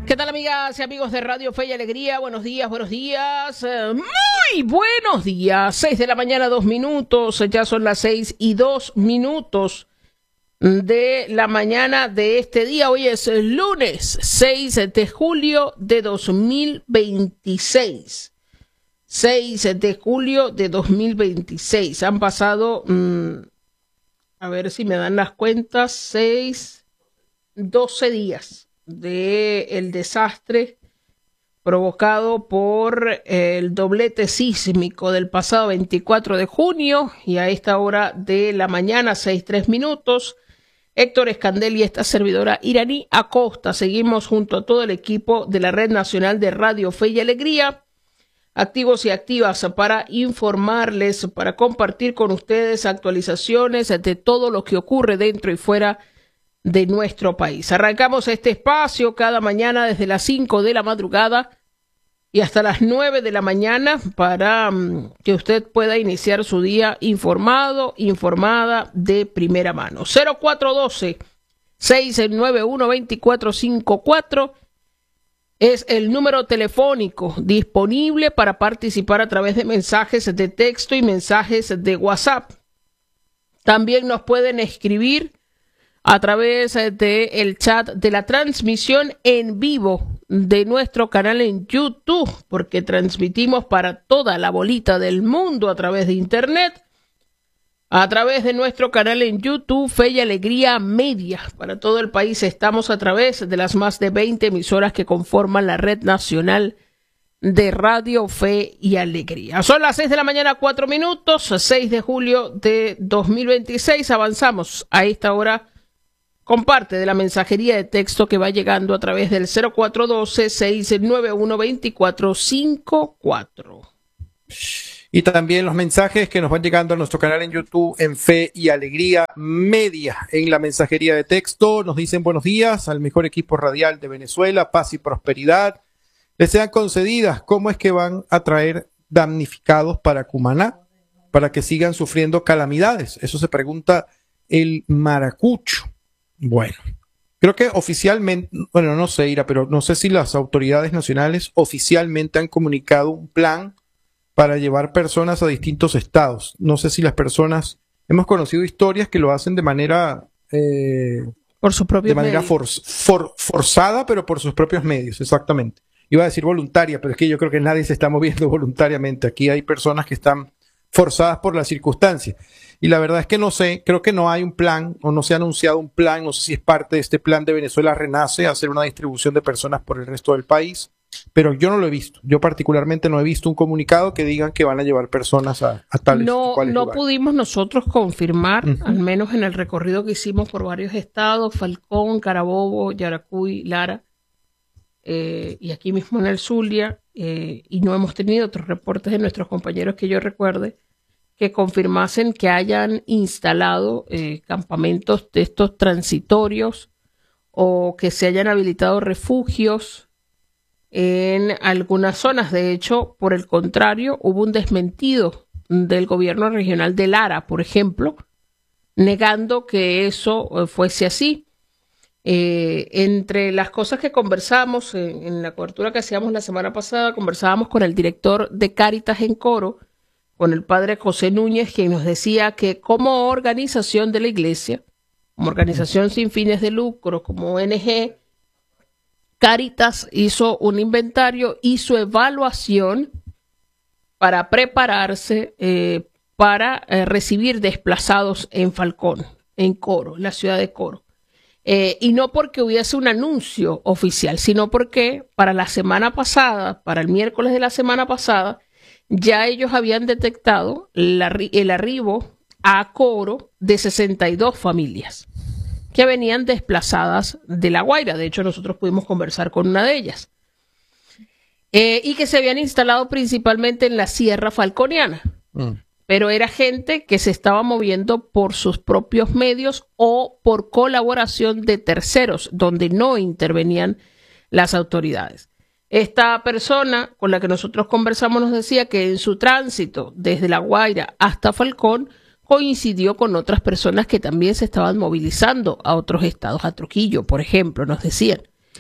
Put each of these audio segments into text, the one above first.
¿Qué tal, amigas y amigos de Radio Fe y Alegría? Buenos días, muy buenos días. 6 de la mañana, 2 minutos, ya son las 6:02 de la mañana de este día. Hoy es el lunes 6 de julio de 2026. 6 de julio de 2026. Han pasado, a ver si me dan las cuentas, 12 días del desastre provocado por el doblete sísmico del pasado 24 de junio, y a esta hora de la mañana, 6:03, Héctor Escandel y esta servidora Iraní Acosta seguimos junto a todo el equipo de la Red Nacional de Radio Fe y Alegría, activos y activas para informarles, para compartir con ustedes actualizaciones de todo lo que ocurre dentro y fuera de nuestro país. Arrancamos este espacio cada mañana desde las 5 de la madrugada y hasta las 9 de la mañana para que usted pueda iniciar su día informado, informada de primera mano. 0412-691-2454 es el número telefónico disponible para participar a través de mensajes de texto y mensajes de WhatsApp. También nos pueden escribir a través del chat de la transmisión en vivo de nuestro canal en YouTube, porque transmitimos para toda la bolita del mundo a través de Internet, a través de nuestro canal en YouTube, Fe y Alegría Media. Para todo el país estamos a través de las más de 20 emisoras que conforman la Red Nacional de Radio Fe y Alegría. Son las 6 de la mañana, 4 minutos, 6 de julio de 2026. Avanzamos a esta hora con parte de la mensajería de texto que va llegando a través del 0412-691-2454. Y también los mensajes que nos van llegando a nuestro canal en YouTube en Fe y Alegría Media. En la mensajería de texto nos dicen buenos días al mejor equipo radial de Venezuela, paz y prosperidad les sean concedidas. ¿Cómo es que van a traer damnificados para Cumaná para que sigan sufriendo calamidades? Eso se pregunta el Maracucho. Bueno, creo que oficialmente, bueno, no sé, Ira, pero no sé si las autoridades nacionales oficialmente han comunicado un plan para llevar personas a distintos estados. No sé si las personas, hemos conocido historias que lo hacen de manera por su propio de manera forzada, pero por sus propios medios, exactamente. Iba a decir voluntaria, pero es que yo creo que nadie se está moviendo voluntariamente. Aquí hay personas que están forzadas por las circunstancias. Y la verdad es que no sé, creo que no hay un plan o no se ha anunciado un plan, no sé si es parte de este plan de Venezuela Renace, hacer una distribución de personas por el resto del país, pero yo no lo he visto. Yo particularmente no he visto un comunicado que digan que van a llevar personas a tales lugares. No pudimos nosotros confirmar, al menos en el recorrido que hicimos por varios estados, Falcón, Carabobo, Yaracuy, Lara, y aquí mismo en el Zulia, y no hemos tenido otros reportes de nuestros compañeros que yo recuerde que confirmasen que hayan instalado campamentos de estos transitorios o que se hayan habilitado refugios en algunas zonas. De hecho, por el contrario, hubo un desmentido del gobierno regional de Lara, por ejemplo, negando que eso fuese así. Entre las cosas que conversamos en la cobertura que hacíamos la semana pasada, conversábamos con el director de Cáritas en Coro, con el padre José Núñez, quien nos decía que como organización de la iglesia, como organización sin fines de lucro, como ONG, Cáritas hizo un inventario, hizo evaluación para prepararse para recibir desplazados en Falcón, en Coro, la ciudad de Coro. Y no porque hubiese un anuncio oficial, sino porque para la semana pasada, para el miércoles de la semana pasada, ya ellos habían detectado el arribo a Coro de 62 familias que venían desplazadas de La Guaira. De hecho, nosotros pudimos conversar con una de ellas. Y que se habían instalado principalmente en la Sierra Falconiana. Pero era gente que se estaba moviendo por sus propios medios o por colaboración de terceros, donde no intervenían las autoridades. Esta persona con la que nosotros conversamos nos decía que en su tránsito desde La Guaira hasta Falcón coincidió con otras personas que también se estaban movilizando a otros estados, a Trujillo, por ejemplo, nos decían.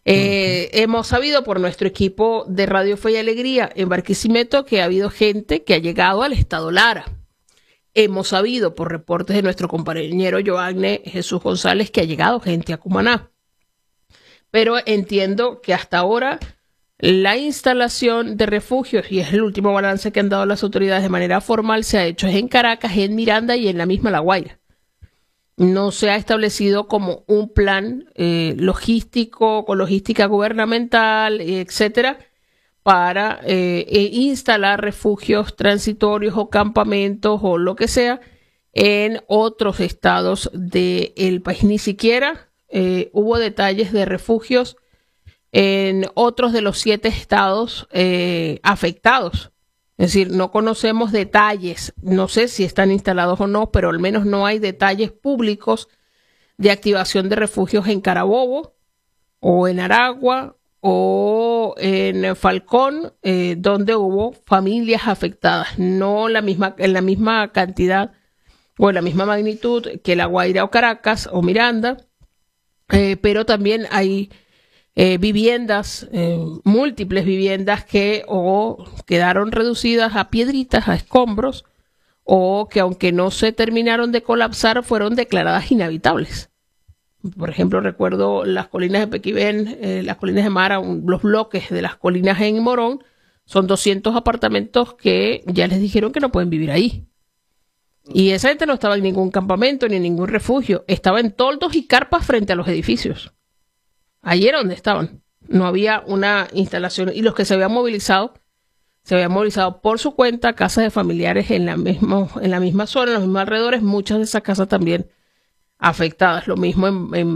Hemos sabido por nuestro equipo de Radio Fe y Alegría en Barquisimeto que ha habido gente que ha llegado al estado Lara. Hemos sabido por reportes de nuestro compañero Joanne Jesús González que ha llegado gente a Cumaná. Pero entiendo que hasta ahora la instalación de refugios, y es el último balance que han dado las autoridades de manera formal, se ha hecho en Caracas, en Miranda y en la misma La Guaira. No se ha establecido como un plan logístico, con logística gubernamental, etcétera, para instalar refugios transitorios o campamentos o lo que sea en otros estados del país. Ni siquiera hubo detalles de refugios en otros de los 7 estados afectados. Es decir, no conocemos detalles, no sé si están instalados o no, pero al menos no hay detalles públicos de activación de refugios en Carabobo o en Aragua o en Falcón, donde hubo familias afectadas, no en la misma cantidad o en la misma magnitud que La Guaira o Caracas o Miranda, pero también hay viviendas, múltiples viviendas que o quedaron reducidas a piedritas, a escombros, o que aunque no se terminaron de colapsar, fueron declaradas inhabitables. Por ejemplo, recuerdo las colinas de Pequibén, las colinas de Mara, los bloques de las colinas en Morón, son 200 apartamentos que ya les dijeron que no pueden vivir ahí. Y esa gente no estaba en ningún campamento ni en ningún refugio, estaba en toldos y carpas frente a los edificios. Allí era donde estaban. No había una instalación. Y los que se habían movilizado por su cuenta, casas de familiares en la misma zona, en los mismos alrededores, muchas de esas casas también afectadas. Lo mismo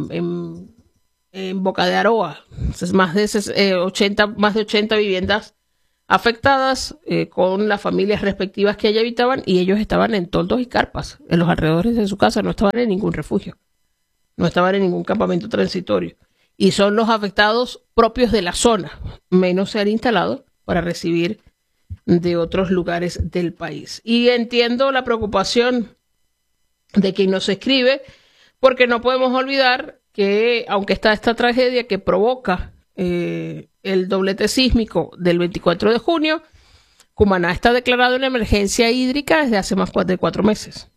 en Boca de Aroa. Entonces, más de 80 viviendas afectadas con las familias respectivas que allí habitaban, y ellos estaban en toldos y carpas en los alrededores de su casa, no estaban en ningún refugio, no estaban en ningún campamento transitorio. Y son los afectados propios de la zona, menos se han instalado para recibir de otros lugares del país. Y entiendo la preocupación de quien nos escribe, porque no podemos olvidar que, aunque está esta tragedia que provoca el doblete sísmico del 24 de junio, Cumaná está declarado en emergencia hídrica desde hace más de 4 meses.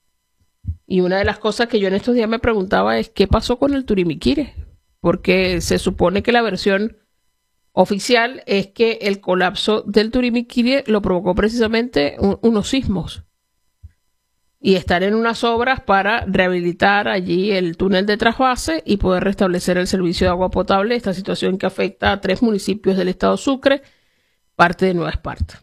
Y una de las cosas que yo en estos días me preguntaba es ¿qué pasó con el Turimiquire? Porque se supone que la versión oficial es que el colapso del Turimiquire lo provocó precisamente unos sismos. Y estar en unas obras para rehabilitar allí el túnel de trasvase y poder restablecer el servicio de agua potable, esta situación que afecta a 3 municipios del estado Sucre, parte de Nueva Esparta.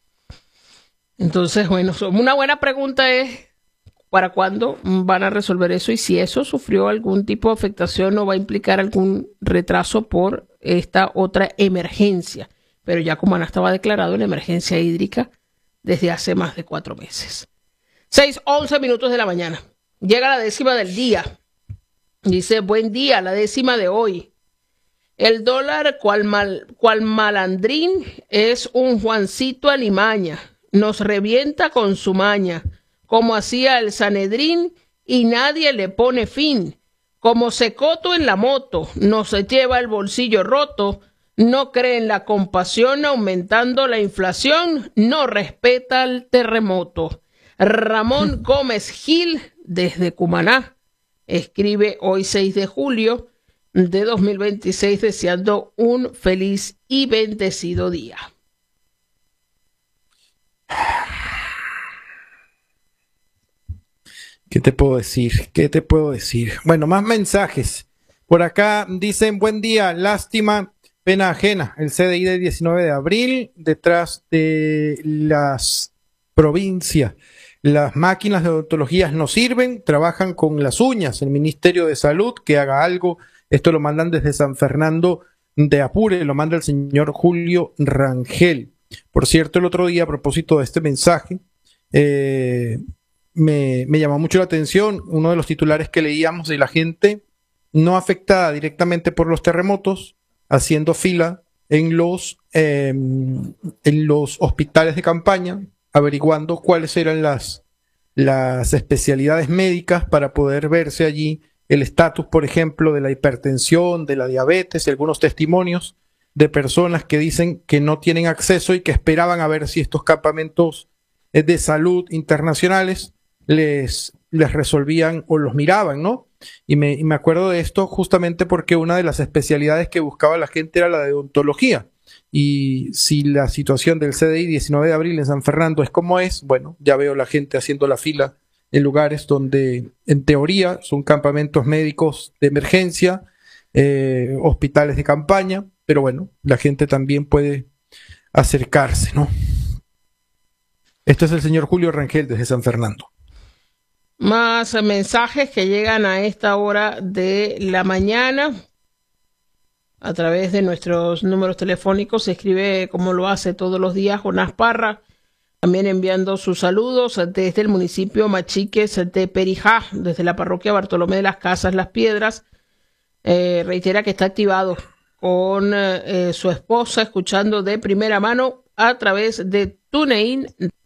Entonces, bueno, una buena pregunta es ¿para cuándo van a resolver eso? Y si eso sufrió algún tipo de afectación o va a implicar algún retraso por esta otra emergencia. Pero ya Cumaná estaba declarado en emergencia hídrica desde hace más de 4 meses. 6:11 minutos de la mañana. Llega la 10ª del día. Dice, buen día, la 10ª de hoy. El dólar, cual malandrín, es un Juancito Alimaña. Nos revienta con su maña, como hacía el Sanedrín, y nadie le pone fin. Como Secoto en la moto, nos lleva el bolsillo roto. No cree en la compasión, aumentando la inflación. No respeta el terremoto. Ramón Gómez Gil, desde Cumaná, escribe hoy 6 de julio de 2026, deseando un feliz y bendecido día. ¿Qué te puedo decir? ¿Qué te puedo decir? Bueno, más mensajes. Por acá dicen, buen día, lástima, pena ajena. El CDI del 19 de abril, detrás de las provincias. Las máquinas de odontologías no sirven, trabajan con las uñas. El Ministerio de Salud que haga algo. Esto lo mandan desde San Fernando de Apure, lo manda el señor Julio Rangel. Por cierto, el otro día, a propósito de este mensaje, me llamó mucho la atención uno de los titulares que leíamos de la gente no afectada directamente por los terremotos, haciendo fila en los hospitales de campaña, averiguando cuáles eran las especialidades médicas para poder verse allí el estatus, por ejemplo, de la hipertensión, de la diabetes y algunos testimonios de personas que dicen que no tienen acceso y que esperaban a ver si estos campamentos de salud internacionales les resolvían o los miraban, ¿no? Y me acuerdo de esto justamente porque una de las especialidades que buscaba la gente era la de odontología. Y si la situación del CDI 19 de abril en San Fernando es como es, bueno, ya veo la gente haciendo la fila en lugares donde en teoría son campamentos médicos de emergencia, hospitales de campaña, pero bueno, la gente también puede acercarse, ¿no? Este es el señor Julio Rangel desde San Fernando. Más mensajes que llegan a esta hora de la mañana a través de nuestros números telefónicos. Se escribe como lo hace todos los días Jonás Parra, también enviando sus saludos desde el municipio Machiques de Perijá, desde la parroquia Bartolomé de las Casas Las Piedras. Reitera que está activado con su esposa, escuchando de primera mano a través de TuneIn